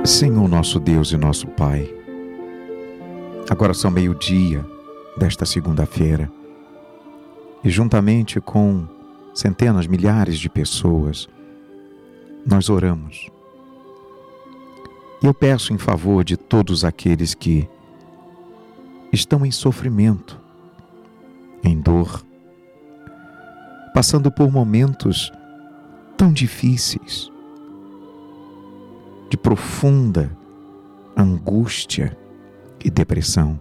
Senhor nosso Deus e nosso Pai, agora são 12:00 desta segunda-feira e juntamente com centenas, milhares de pessoas, nós oramos. E eu peço em favor de todos aqueles que estão em sofrimento, em dor, passando por momentos tão difíceis, de profunda angústia e depressão.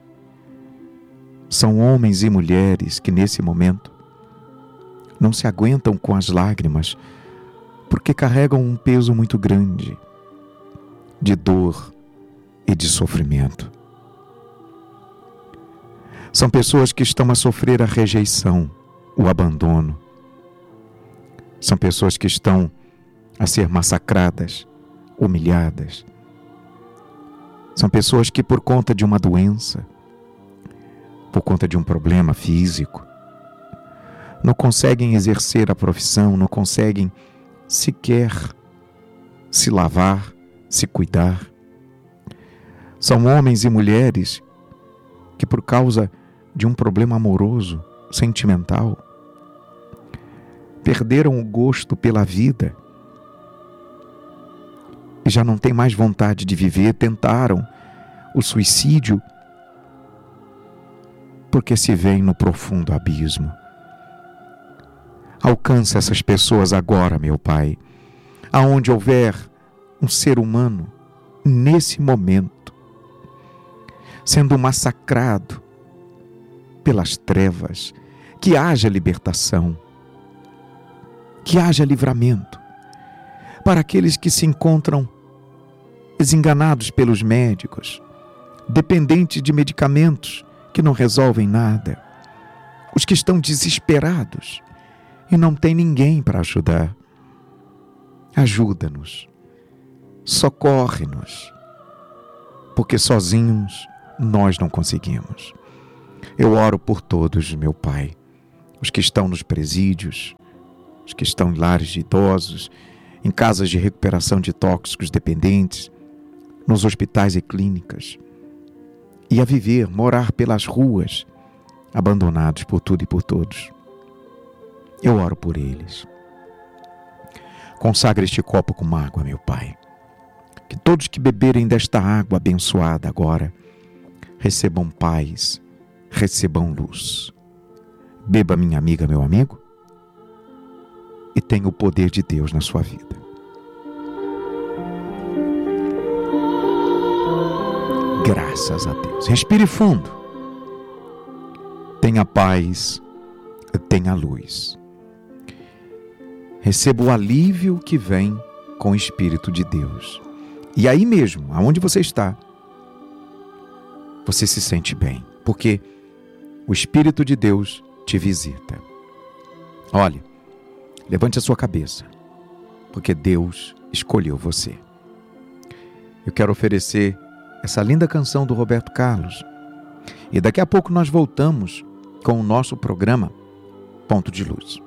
São homens e mulheres que nesse momento não se aguentam com as lágrimas porque carregam um peso muito grande de dor e de sofrimento. São pessoas que estão a sofrer a rejeição, o abandono. São pessoas que estão a ser massacradas, humilhadas. São pessoas que, por conta de uma doença, por conta de um problema físico, não conseguem exercer a profissão, não conseguem sequer se lavar, se cuidar. São homens e mulheres que, por causa de um problema amoroso, sentimental, perderam o gosto pela vida e já não têm mais vontade de viver, tentaram o suicídio porque se veem no profundo abismo. Alcança essas pessoas agora, meu Pai, aonde houver um ser humano nesse momento sendo massacrado pelas trevas, que haja libertação, que haja livramento para aqueles que se encontram desenganados pelos médicos, dependentes de medicamentos que não resolvem nada, os que estão desesperados e não tem ninguém para ajudar. Ajuda-nos, socorre-nos, porque sozinhos nós não conseguimos. Eu oro por todos, meu Pai, os que estão nos presídios, os que estão em lares de idosos, em casas de recuperação de tóxicos dependentes, nos hospitais e clínicas, e a viver, morar pelas ruas, abandonados por tudo e por todos. Eu oro por eles. Consagra este copo com água, meu Pai. Que todos que beberem desta água abençoada agora recebam paz, recebam luz. Beba, minha amiga, meu amigo, e tenha o poder de Deus na sua vida. Graças a Deus. Respire fundo. Tenha paz, tenha luz. Receba o alívio que vem com o Espírito de Deus. E aí mesmo, aonde você está, você se sente bem, porque o Espírito de Deus te visita. Olhe, levante a sua cabeça, porque Deus escolheu você. Eu quero oferecer essa linda canção do Roberto Carlos. E daqui a pouco nós voltamos com o nosso programa Ponto de Luz.